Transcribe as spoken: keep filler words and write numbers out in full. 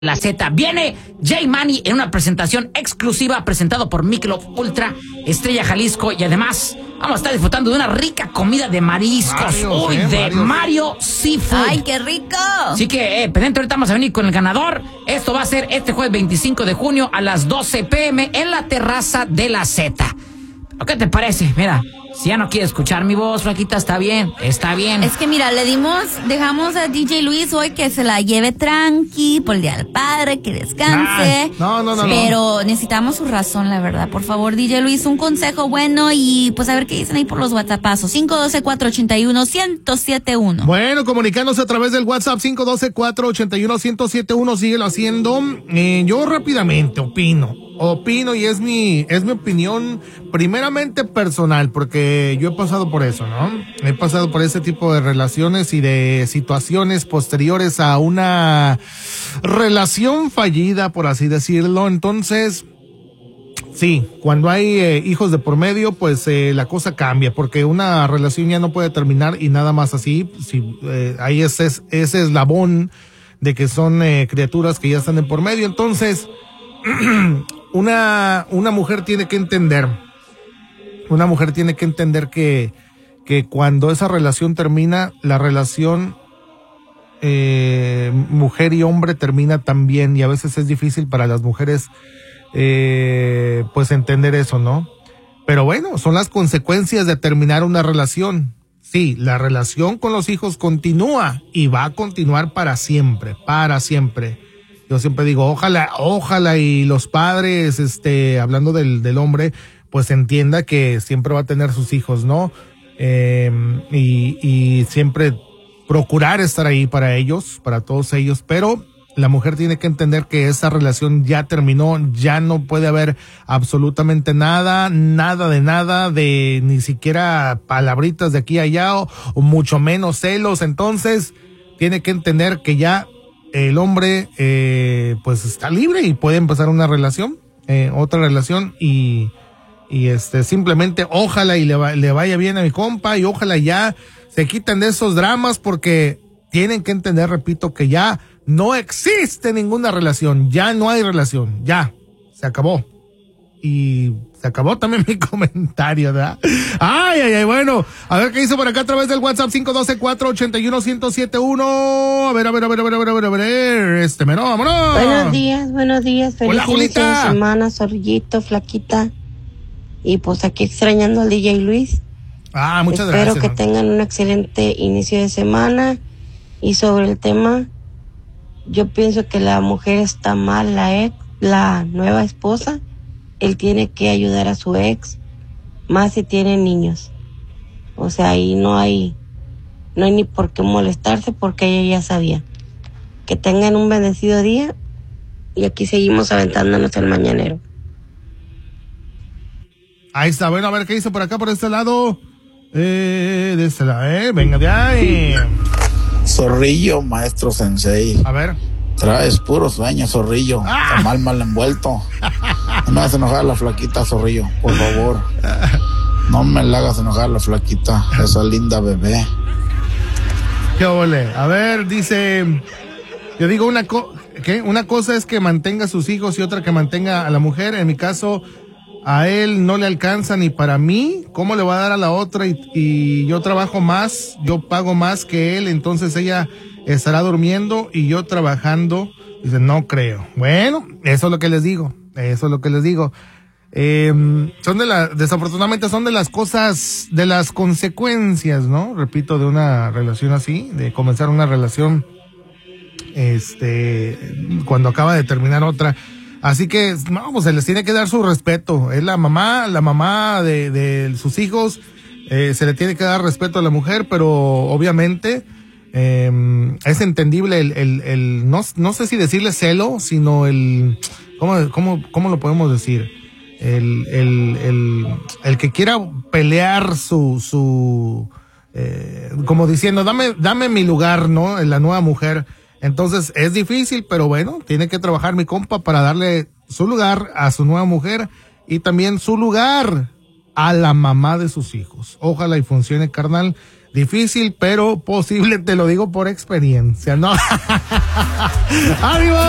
La Z. Viene Jay Money en una presentación exclusiva presentado por Michelob Ultra, Estrella Jalisco, y además vamos a estar disfrutando de una rica comida de mariscos. Mario, Uy, eh, de Mario. Mario Seafood. ¡Ay, qué rico! Así que, eh, pendiente, ahorita vamos a venir con el ganador. Esto va a ser este jueves veinticinco de junio a las doce pm en la terraza de la Z. ¿Qué te parece? Mira, si ya no quiere escuchar mi voz, flaquita, está bien, está bien. Es que mira, le dimos, dejamos a D J Luis hoy que se la lleve tranqui por el Día del Padre, que descanse. No, no, no, no. Pero necesitamos su razón, la verdad. Por favor, D J Luis, un consejo bueno y pues a ver qué dicen ahí por los WhatsAppazos. cinco uno dos, cuatro ocho uno, uno cero siete uno. Bueno, comunicándose a través del WhatsApp cinco uno dos, cuatro ocho uno, uno cero siete uno, síguelo haciendo. Eh, yo rápidamente opino, opino y es mi, es mi opinión primeramente personal, porque yo he pasado por eso, ¿no? He pasado por ese tipo de relaciones y de situaciones posteriores a una relación fallida, por así decirlo. Entonces, sí, cuando hay eh, hijos de por medio, pues eh, la cosa cambia, porque una relación ya no puede terminar y nada más así. Si eh, hay ese, ese eslabón de que son eh, criaturas que ya están de por medio. Entonces, una, una mujer tiene que entender, una mujer tiene que entender que, que cuando esa relación termina, la relación eh, mujer y hombre termina también, y a veces es difícil para las mujeres Eh, pues entender eso, ¿no? Pero bueno, son las consecuencias de terminar una relación. Sí, la relación con los hijos continúa y va a continuar para siempre, para siempre. Yo siempre digo, ojalá, ojalá y los padres, este, hablando del, del hombre, pues entienda que siempre va a tener sus hijos, ¿no? Eh, y, y siempre procurar estar ahí para ellos, para todos ellos, pero la mujer tiene que entender que esa relación ya terminó, ya no puede haber absolutamente nada, nada de nada, de ni siquiera palabritas de aquí a allá, o, o mucho menos celos. Entonces, tiene que entender que ya el hombre, eh, pues está libre y puede empezar una relación, eh, otra relación, y, y este, simplemente ojalá y le, va, le vaya bien a mi compa, y ojalá ya se quiten de esos dramas, porque tienen que entender, repito, que ya no existe ninguna relación, ya no hay relación, ya, se acabó. Y se acabó también mi comentario, ¿verdad? Ay, ay, ay, bueno, a ver qué hizo por acá a través del WhatsApp cinco uno dos, cuatro ocho uno, uno cero siete uno. A ver, a ver, a ver, a ver, a ver, a ver, a ver, este menú, vámonos. Buenos días, buenos días, feliz Hola, inicio de Julita. semana, zorrillito, flaquita. Y pues aquí extrañando al D J Luis. Ah, muchas Espero gracias. que ¿no? tengan un excelente inicio de semana. Y sobre el tema, yo pienso que la mujer está mal, la ex, la nueva esposa, él tiene que ayudar a su ex, más si tiene niños. O sea, ahí no hay, no hay ni por qué molestarse, porque ella ya sabía. Que tengan un bendecido día, y aquí seguimos aventándonos el mañanero. Ahí está, bueno, a ver qué hizo por acá, por este lado. Eh, de este lado, eh, venga de ahí. Zorrillo, maestro sensei. A ver. Traes puro sueño, zorrillo. Ah. Está mal, mal envuelto. No me hagas enojar a la flaquita, zorrillo, por favor. No me la hagas enojar a la flaquita, esa linda bebé. Qué ole. A ver, dice, yo digo una co ¿qué? Una cosa es que mantenga a sus hijos y otra que mantenga a la mujer. En mi caso, a él no le alcanza ni para mí. ¿Cómo le va a dar a la otra? Y, y yo trabajo más, yo pago más que él, entonces ella estará durmiendo y yo trabajando. Dice, no creo. Bueno, eso es lo que les digo. Eso es lo que les digo. Eh, son de la, desafortunadamente son de las cosas, de las consecuencias, ¿no? Repito, de una relación así, de comenzar una relación, este, cuando acaba de terminar otra. Así que, no, pues se les tiene que dar su respeto. Es la mamá, la mamá de, de sus hijos, eh, se le tiene que dar respeto a la mujer, pero obviamente, eh, es entendible el, el, el, no, no sé si decirle celo, sino el, ¿cómo, cómo, cómo lo podemos decir? El, el, el, el que quiera pelear su, su, eh, como diciendo, dame, dame mi lugar, ¿no? En la nueva mujer. Entonces es difícil, pero bueno, tiene que trabajar mi compa para darle su lugar a su nueva mujer y también su lugar a la mamá de sus hijos. Ojalá y funcione, carnal. Difícil, pero posible, te lo digo por experiencia, ¿no? ¡Ánimo!